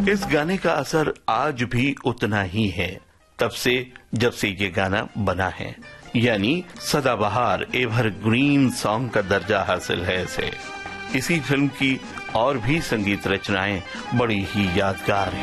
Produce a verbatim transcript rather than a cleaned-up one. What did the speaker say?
इस गाने का असर आज भी उतना ही है तब से जब से ये गाना बना है, यानी सदाबहार एवरग्रीन सॉन्ग का दर्जा हासिल है इसे। इसी फिल्म की और भी संगीत रचनाएं बड़ी ही यादगार हैं।